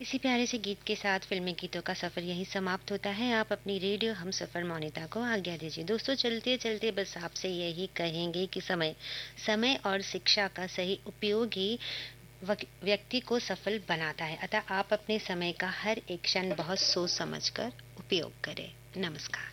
इसी प्यारे से गीत के साथ फिल्मी गीतों का सफ़र यहीं समाप्त होता है। आप अपनी रेडियो हमसफ़र मोनिता को आज्ञा दीजिए। दोस्तों, चलते-चलते बस आपसे यही कहेंगे कि समय समय और शिक्षा का सही उपयोग ही व्यक्ति को सफल बनाता है। अतः आप अपने समय का हर एक क्षण बहुत सोच समझकर उपयोग करें। नमस्कार।